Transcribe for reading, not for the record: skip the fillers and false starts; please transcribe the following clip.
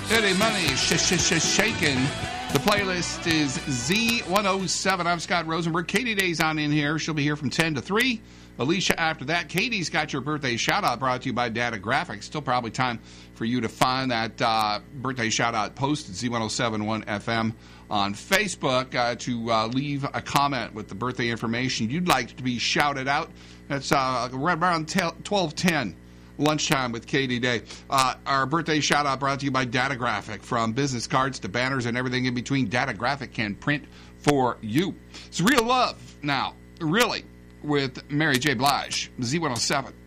Eddie Money, shaking. The playlist is Z107. I'm Scott Rosenberg. Katie Day's on in here. She'll be here from 10 to 3. Alicia after that. Katie's got your birthday shout-out brought to you by Data Graphics. Still probably time for you to find that birthday shout-out post at Z1071 FM on Facebook to leave a comment with the birthday information you'd like to be shouted out. That's right around 12:10. Lunchtime with Katie Day. Our birthday shout-out brought to you by Data Graphic. From business cards to banners and everything in between, Data Graphic can print for you. It's Real Love now, really, with Mary J. Blige, Z107.